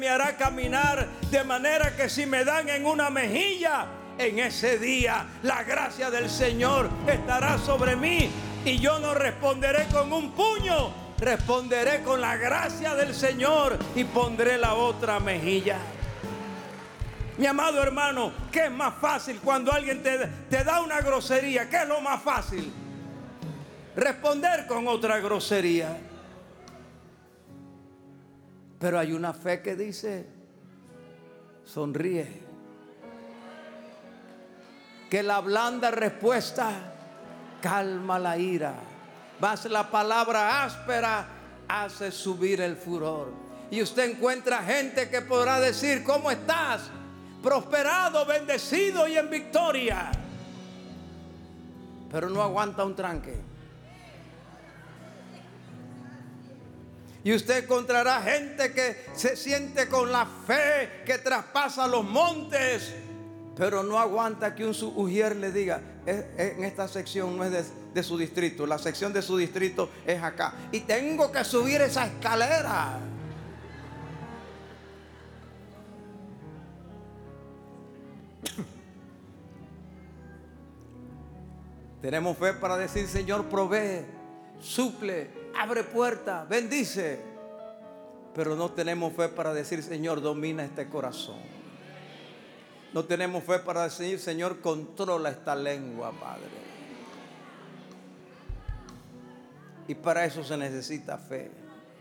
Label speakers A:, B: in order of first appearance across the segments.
A: me hará caminar de manera que si me dan en una mejilla, en ese día la gracia del Señor estará sobre mí y yo no responderé con un puño, responderé con la gracia del Señor y pondré la otra mejilla. Mi amado hermano, ¿qué es más fácil cuando alguien te da una grosería? ¿Qué es lo más fácil? Responder con otra grosería. Pero hay una fe que dice, sonríe. Que la blanda respuesta calma la ira, mas la palabra áspera hace subir el furor. Y usted encuentra gente que podrá decir, ¿cómo estás? Prosperado, bendecido y en victoria. Pero no aguanta un tranque. Y usted encontrará gente que se siente con la fe que traspasa los montes, pero no aguanta que un ujier le diga, en esta sección no es de su distrito, la sección de su distrito es acá. Y tengo que subir esa escalera. Tenemos fe para decir, Señor, provee, suple, abre puerta, bendice. Pero no tenemos fe para decir, Señor, domina este corazón. No tenemos fe para decir, Señor, controla esta lengua, Padre. Y para eso se necesita fe.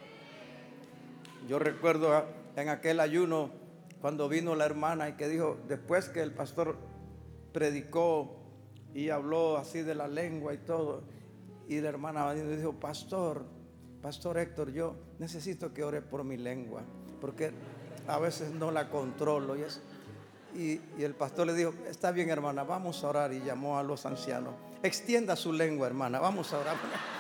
A: Yo recuerdo en aquel ayuno cuando vino la hermana y que dijo, después que el pastor predicó y habló así de la lengua y todo, y la hermana dijo, Pastor Héctor, yo necesito que ore por mi lengua, porque a veces no la controlo. Y el pastor le dijo, está bien, hermana, vamos a orar. Y llamó a los ancianos, extienda su lengua, hermana, vamos a orar.